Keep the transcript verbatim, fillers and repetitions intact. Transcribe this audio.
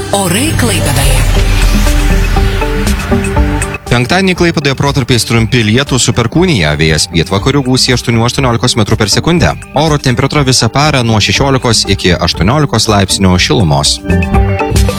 Orai Klaipėdoje. Penktadienį Klaipėdoje protarpiais trumpi lietūs su perkūnija, vėjas pietvakarių gūsiai aštuoni aštuoniolikos metrų per sekundę. Oro temperatūra visą parą nuo šešiolikos iki aštuoniolikos laipsnių šilumos.